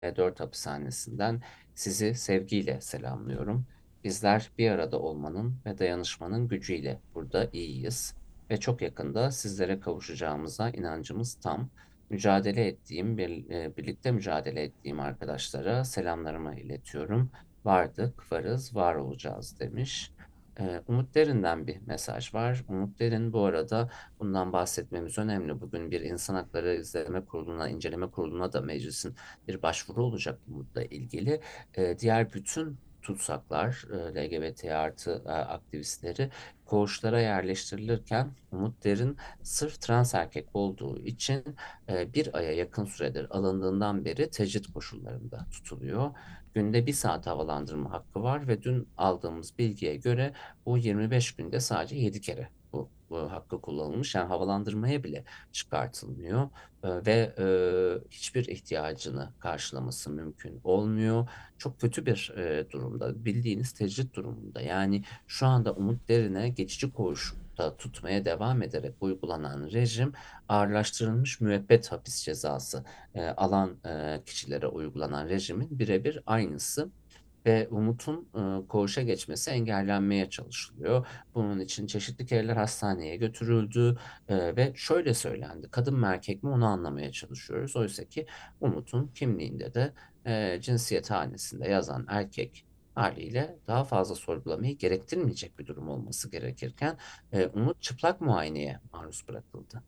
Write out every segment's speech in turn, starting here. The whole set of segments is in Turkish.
4 hapishanesinden sizi sevgiyle selamlıyorum. Bizler bir arada olmanın ve dayanışmanın gücüyle burada iyiyiz ve çok yakında sizlere kavuşacağımıza inancımız tam. Birlikte mücadele ettiğim arkadaşlara selamlarımı iletiyorum. Vardık, varız, var olacağız demiş. Umut Derin'den bir mesaj var. Umut Derin bu arada bundan bahsetmemiz önemli. Bugün bir İnsan Hakları İzleme Kurulu'na, İnceleme Kurulu'na da meclisin bir başvuru olacak bununla ilgili. Diğer bütün tutsaklar, LGBT artı aktivistleri koğuşlara yerleştirilirken Umut Derin sırf trans erkek olduğu için bir aya yakın süredir alındığından beri tecrit koşullarında tutuluyor. Günde 1 saat havalandırma hakkı var ve dün aldığımız bilgiye göre bu 25 günde sadece 7 kere bu hakkı kullanılmış. Yani havalandırmaya bile çıkartılmıyor ve hiçbir ihtiyacını karşılaması mümkün olmuyor. Çok kötü bir durumda, bildiğiniz tecrit durumunda. Yani şu anda Umut Derin'e geçici koğuşta tutmaya devam ederek uygulanan rejim ağırlaştırılmış müebbet hapis cezası alan kişilere uygulanan rejimin birebir aynısı ve Umut'un koğuşa geçmesi engellenmeye çalışılıyor. Bunun için çeşitli kereler hastaneye götürüldü ve şöyle söylendi. Kadın mı erkek mi onu anlamaya çalışıyoruz. Oysa ki Umut'un kimliğinde de cinsiyet hanesinde yazan erkek haliyle daha fazla sorgulamayı gerektirmeyecek bir durum olması gerekirken Umut çıplak muayeneye maruz bırakıldı.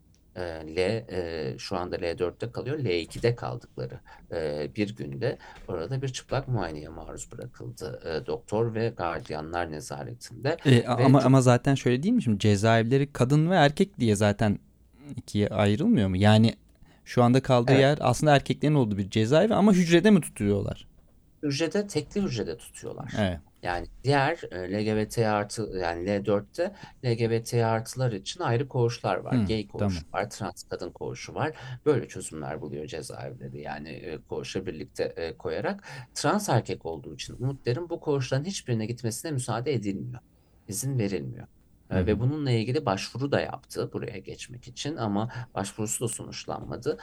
Şu anda L4'te kalıyor. L2'de kaldıkları bir günde orada bir çıplak muayeneye maruz bırakıldı. Doktor ve gardiyanlar nezaretinde ve Ama zaten şöyle değil mi şimdi, cezaevleri kadın ve erkek diye zaten ikiye ayrılmıyor mu? Yani şu anda kaldığı evet, yer aslında erkeklerin olduğu bir cezaevi ama hücrede mi tutuyorlar? tekli hücrede tutuyorlar. Evet. Yani diğer LGBT artı yani L4'te LGBT artılar için ayrı koğuşlar var. Gay Tamam. koğuşu var, trans kadın koğuşu var. Böyle çözümler buluyor cezaevleri yani koğuşa birlikte koyarak. Trans erkek olduğu için Umutların bu koğuşların hiçbirine gitmesine müsaade edilmiyor. İzin verilmiyor. Hı hı. Ve bununla ilgili başvuru da yaptı buraya geçmek için ama başvurusu da sonuçlanmadı.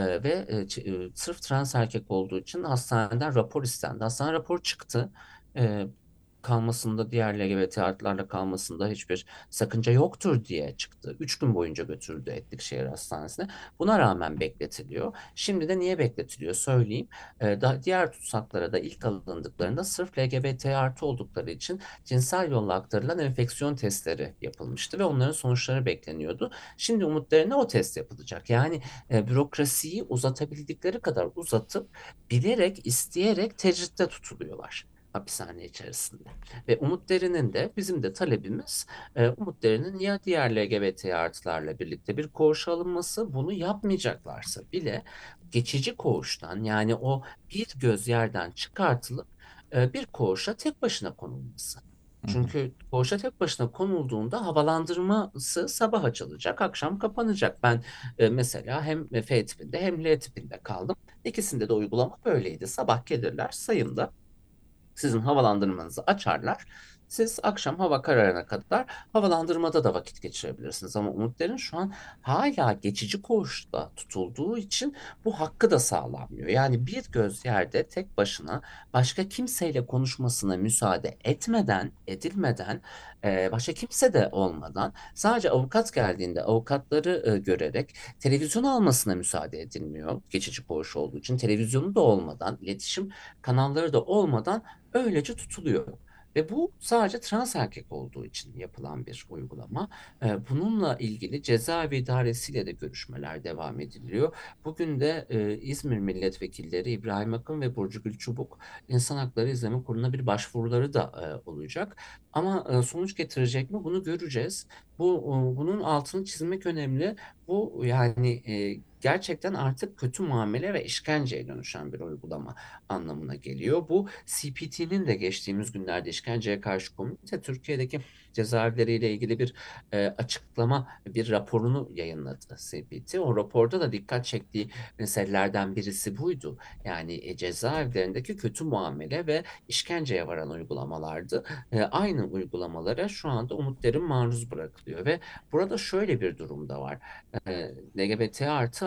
Sırf trans erkek olduğu için hastaneden rapor istendi. Hastane raporu çıktı. Ee, Kalmasında diğer LGBT artılarla kalmasında hiçbir sakınca yoktur diye çıktı. 3 gün boyunca götürüldü Etlikşehir Hastanesi'ne. Buna rağmen bekletiliyor. Şimdi de niye bekletiliyor söyleyeyim. Diğer tutsaklara da ilk alındıklarında sırf LGBT artı oldukları için cinsel yolla aktarılan enfeksiyon testleri yapılmıştı ve onların sonuçları bekleniyordu. Şimdi umutlarına o test yapılacak. Yani bürokrasiyi uzatabildikleri kadar uzatıp bilerek, isteyerek tecritte tutuluyorlar hapishane içerisinde. Ve Umut Derin'in de bizim de talebimiz Umut Derin'in ya diğer LGBT artılarla birlikte bir koğuşa alınması, bunu yapmayacaklarsa bile geçici koğuştan yani o bir göz yerden çıkartılıp bir koğuşa tek başına konulması. Hı hı. Çünkü koğuşa tek başına konulduğunda havalandırması sabah açılacak, akşam kapanacak. Ben mesela hem F tipinde hem L tipinde kaldım. İkisinde de uygulama böyleydi. Sabah gelirler sayımda sizin havalandırmanızı açarlar. Siz akşam hava kararına kadar havalandırmada da vakit geçirebilirsiniz. Ama Umutların şu an hala geçici koğuşta tutulduğu için bu hakkı da sağlanmıyor. Yani bir göz yerde tek başına başka kimseyle konuşmasına müsaade edilmeden, başka kimse de olmadan sadece avukat geldiğinde avukatları görerek televizyon almasına müsaade edilmiyor. Geçici koğuş olduğu için televizyonu da olmadan, iletişim kanalları da olmadan öylece tutuluyor. Ve bu sadece trans erkek olduğu için yapılan bir uygulama. Bununla ilgili cezaevi idaresiyle de görüşmeler devam ediliyor. Bugün de İzmir milletvekilleri İbrahim Akın ve Burcu Gülçubuk İnsan Hakları İzleme Kurulu'na bir başvuruları da olacak. Ama sonuç getirecek mi bunu göreceğiz. Bunun altını çizmek önemli. Bu yani gerçekten artık kötü muamele ve işkenceye dönüşen bir uygulama anlamına geliyor. Bu CPT'nin de geçtiğimiz günlerde işkenceye karşı komite Türkiye'deki cezaevleriyle ilgili bir açıklama, bir raporunu yayınladı CPT. O raporda da dikkat çektiği meselelerden birisi buydu. Yani cezaevlerindeki kötü muamele ve işkenceye varan uygulamalardı. Aynı uygulamalara şu anda umutların maruz bırakılıyor ve burada şöyle bir durum da var. LGBT artı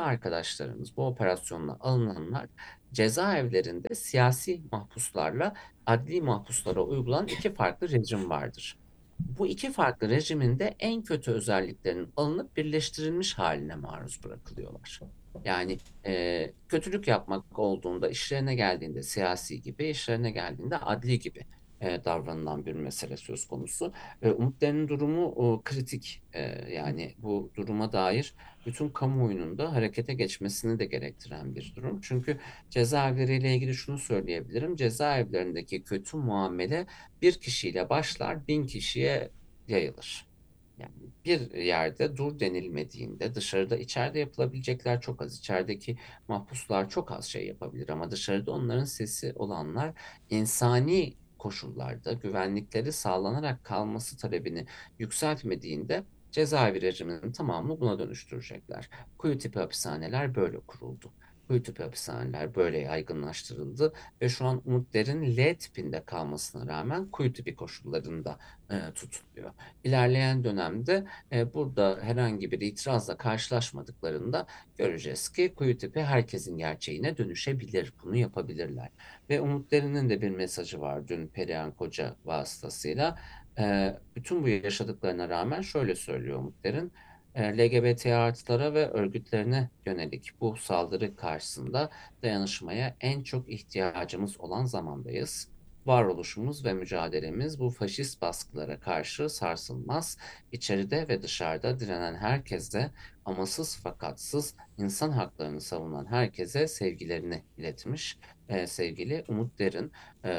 arkadaşlarımız, bu operasyonla alınanlar cezaevlerinde siyasi mahpuslarla adli mahpuslara uygulanan iki farklı rejim vardır. Bu iki farklı rejimin de en kötü özelliklerinin alınıp birleştirilmiş haline maruz bırakılıyorlar. Yani kötülük yapmak olduğunda, işlerine geldiğinde siyasi gibi, işlerine geldiğinde adli gibi davranılan bir mesele söz konusu. Umutlarının durumu kritik. Yani bu duruma dair bütün kamuoyunun da harekete geçmesini de gerektiren bir durum. Çünkü cezaevleriyle ilgili şunu söyleyebilirim. Cezaevlerindeki kötü muamele bir kişiyle başlar, 1.000 kişiye yayılır. Yani bir yerde dur denilmediğinde dışarıda içeride yapılabilecekler çok az. İçerideki mahpuslar çok az şey yapabilir ama dışarıda onların sesi olanlar insani koşullarda güvenlikleri sağlanarak kalması talebini yükseltmediğinde cezaevi rejiminin tamamını buna dönüştürecekler. Kuyu tipi hapishaneler böyle kuruldu. Kuyu tipi hapishaneler böyle yaygınlaştırıldı ve şu an Umutler'in L tipinde kalmasına rağmen kuyu tipi koşullarında tutuluyor. İlerleyen dönemde burada herhangi bir itirazla karşılaşmadıklarında göreceğiz ki kuyu tipi herkesin gerçeğine dönüşebilir. Bunu yapabilirler. Ve Umutları'nın de bir mesajı var dün Perihan Koca vasıtasıyla. Bütün bu yaşadıklarına rağmen şöyle söylüyor Umutlar'ın. LGBT artılara ve örgütlerine yönelik bu saldırı karşısında dayanışmaya en çok ihtiyacımız olan zamandayız. Varoluşumuz ve mücadelemiz bu faşist baskılara karşı sarsılmaz. İçeride ve dışarıda direnen herkese, amasız fakatsız insan haklarını savunan herkese sevgilerini iletmiş sevgili Umut Derin.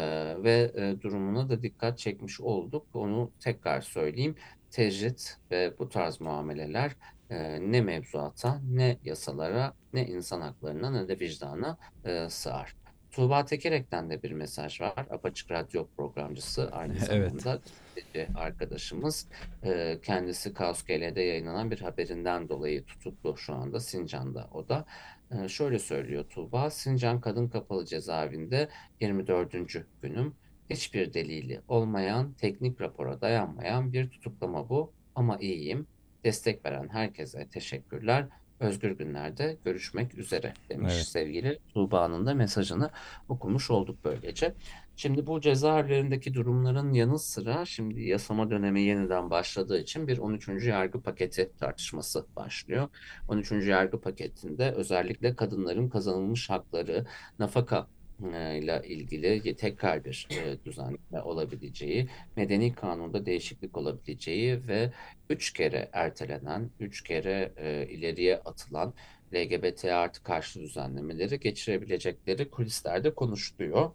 Ve durumuna da dikkat çekmiş olduk. Onu tekrar söyleyeyim. Tecrit ve bu tarz muameleler ne mevzuata, ne yasalara, ne insan haklarına, ne de vicdana sığar. Tuğba Tekerek'ten de bir mesaj var. Apaçık Radyo programcısı, aynı Evet. zamanda gazeteci arkadaşımız. Kendisi Kaos GL'de yayınlanan bir haberinden dolayı tutuklu şu anda Sincan'da o da. Şöyle söylüyor Tuğba, Sincan Kadın Kapalı Cezaevinde 24. günüm. Hiçbir delili olmayan, teknik rapora dayanmayan bir tutuklama bu ama iyiyim. Destek veren herkese teşekkürler. Özgür günlerde görüşmek üzere demiş Evet. sevgili Tuğba'nın da mesajını okumuş olduk böylece. Şimdi bu cezaevlerindeki durumların yanı sıra şimdi yasama dönemi yeniden başladığı için bir 13. yargı paketi tartışması başlıyor. 13. yargı paketinde özellikle kadınların kazanılmış hakları, nafaka ile ilgili tekrar bir düzenleme olabileceği, medeni kanunda değişiklik olabileceği ve 3 kere ertelenen, 3 kere ileriye atılan LGBT artı karşı düzenlemeleri geçirebilecekleri kulislerde konuşuluyor.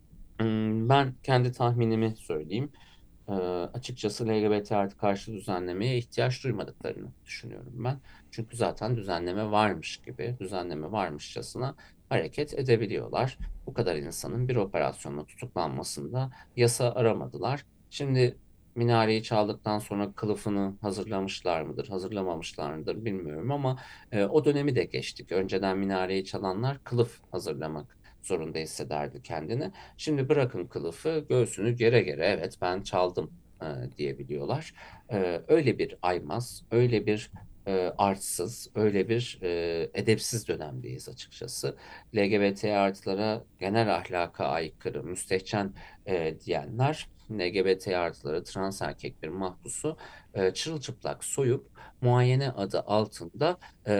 Ben kendi tahminimi söyleyeyim. Açıkçası LGBT artı karşı düzenlemeye ihtiyaç duymadıklarını düşünüyorum ben. Çünkü zaten düzenleme varmış gibi, düzenleme varmışçasına hareket edebiliyorlar. Bu kadar insanın bir operasyonla tutuklanmasında yasa aramadılar. Şimdi minareyi çaldıktan sonra kılıfını hazırlamışlar mıdır, hazırlamamışlar mıdır bilmiyorum ama o dönemi de geçtik. Önceden minareyi çalanlar kılıf hazırlamak zorunda hissederdi kendini. Şimdi bırakın kılıfı, göğsünü gere gere evet ben çaldım diyebiliyorlar. Öyle bir aymaz, öyle bir artsız, öyle bir edepsiz dönemdeyiz açıkçası. LGBT artılara genel ahlaka aykırı, müstehcen diyenler LGBT artıları trans erkek bir mahpusu çırılçıplak soyup muayene adı altında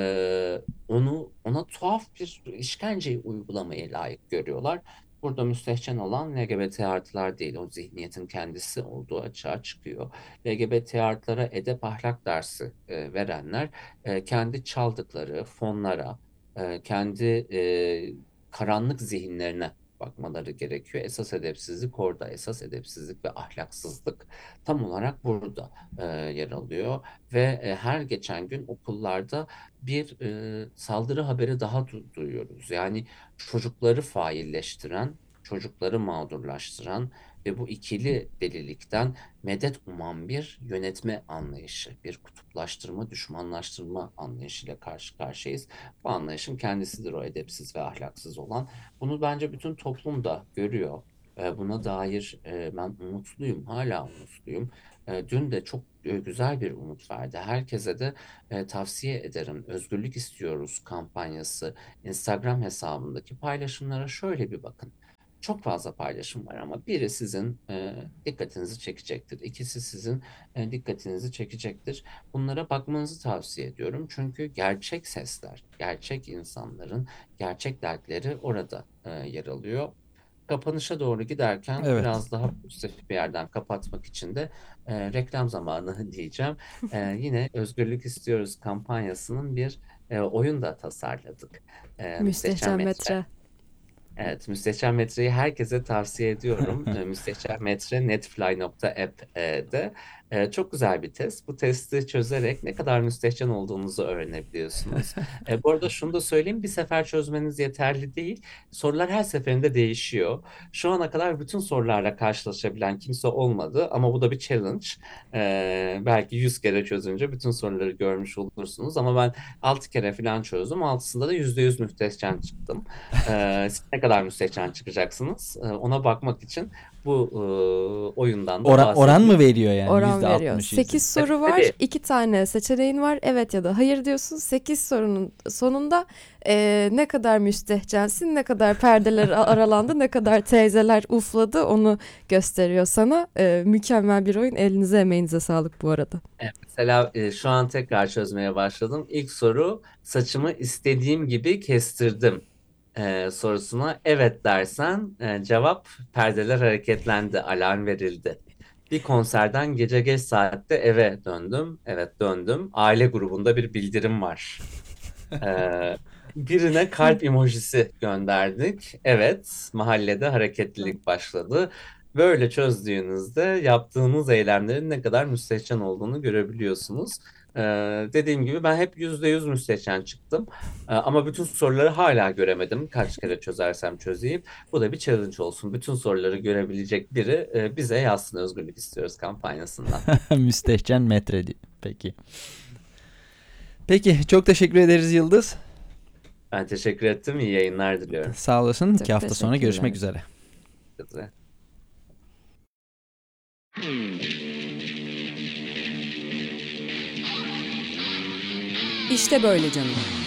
ona tuhaf bir işkenceyi uygulamaya layık görüyorlar. Burada müstehcen olan LGBT artılar değil, o zihniyetin kendisi olduğu açığa çıkıyor. LGBT artılara edep ahlak dersi verenler kendi çaldıkları fonlara, kendi karanlık zihinlerine bakmaları gerekiyor. Esas edepsizlik orada, esas edepsizlik ve ahlaksızlık tam olarak burada yer alıyor. Ve her geçen gün okullarda bir saldırı haberi daha duyuyoruz. Yani çocukları failleştiren, çocukları mağdurlaştıran ve bu ikili delilikten medet uman bir yönetme anlayışı, bir kutuplaştırma, düşmanlaştırma anlayışıyla karşı karşıyayız. Bu anlayışın kendisidir o edepsiz ve ahlaksız olan. Bunu bence bütün toplum da görüyor. Buna dair ben umutluyum, hala umutluyum. Dün de çok güzel bir umut verdi. Herkese de tavsiye ederim. Özgürlük istiyoruz kampanyası Instagram hesabındaki paylaşımlara şöyle bir bakın. Çok fazla paylaşım var ama biri sizin dikkatinizi çekecektir. İkisi sizin dikkatinizi çekecektir. Bunlara bakmanızı tavsiye ediyorum. Çünkü gerçek sesler, gerçek insanların gerçek dertleri orada yer alıyor. Kapanışa doğru giderken Evet. biraz daha pozitif bir yerden kapatmak için de reklam zamanı diyeceğim. Yine Özgürlük İstiyoruz kampanyasının bir oyun da tasarladık. Müstehcen Müstehcen Metre. metre. Evet, Müstehcen Metre'yi herkese tavsiye ediyorum. Müstehcen Metre netfly.app'de çok güzel bir test. Bu testi çözerek ne kadar müstehcen olduğunuzu öğrenebiliyorsunuz. Bu arada şunu da söyleyeyim, bir sefer çözmeniz yeterli değil. Sorular her seferinde değişiyor. Şu ana kadar bütün sorularla karşılaşabilen kimse olmadı ama bu da bir challenge. Belki 100 kere çözünce bütün soruları görmüş olursunuz ama ben 6 kere falan çözdüm. Altısında da %100 müstehcen çıktım. Siz ne kadar müstehcen çıkacaksınız? Ona bakmak için bu oyundan da Oran mı bahsetmek. veriyor yani? Oran veriyor. %60, yüzde. 8 Tabii soru var. tabii. 2 tane seçeneğin var. Evet ya da hayır diyorsun. 8 sorunun sonunda ne kadar müstehcensin, ne kadar perdeler aralandı, ne kadar teyzeler ufladı onu gösteriyor sana. Mükemmel bir oyun. Elinize emeğinize sağlık bu arada. Mesela şu an tekrar çözmeye başladım. İlk soru, saçımı istediğim gibi kestirdim sorusuna evet dersen cevap, perdeler hareketlendi, alarm verildi. Bir konserden gece geç saatte eve döndüm. Evet, döndüm. Aile grubunda bir bildirim var. Ee, Birine kalp emojisi gönderdik. Evet, mahallede hareketlilik başladı. Böyle çözdüğünüzde yaptığınız eylemlerin ne kadar müstehcen olduğunu görebiliyorsunuz. Ee, Dediğim gibi ben hep %100 müstehcen çıktım. Ama bütün soruları hala göremedim. Kaç kere çözersem çözeyim. Bu da bir challenge olsun. Bütün soruları görebilecek biri bize yazsın, Özgürlük İstiyoruz kampanyasından. Müstehcen metre. Peki. Peki, çok teşekkür ederiz Yıldız. Ben teşekkür ettim. İyi yayınlar diliyorum. Sağ olasın. Çok 2 hafta sonra görüşmek teşekkürler. üzere. Size. İşte böyle canım.